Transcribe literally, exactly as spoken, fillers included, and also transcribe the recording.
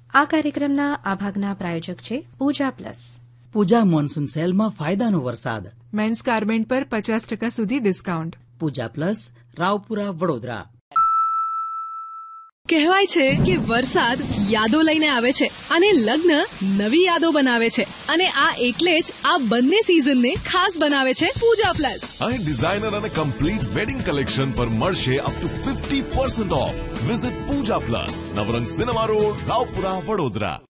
આ કાર્યક્રમના આ ભાગના પ્રાયોજક છે પૂજા પ્લસ. પૂજા મોન્સૂન સેલમાં ફાયદાનો વરસાદ. મેન્સ ગાર્મેન્ટ પર પચાસ ટકા સુધી ડિસ્કાઉન્ટ. પૂજા પ્લસ, રાવપુરા, વડોદરા. કહેવાય છે કે વરસાદ યાદો લઈને આવે છે અને લગ્ન નવી યાદો બનાવે છે, અને આ એટલે જ આ બંને સિઝનને ખાસ બનાવે છે પૂજા પ્લસ. અહીં ડિઝાઇનર અને કમ્પ્લીટ વેડિંગ કલેક્શન પર મળશે up to fifty percent of. Visit Pooja plus, Navrang cinema road, Raopura, Vadodara.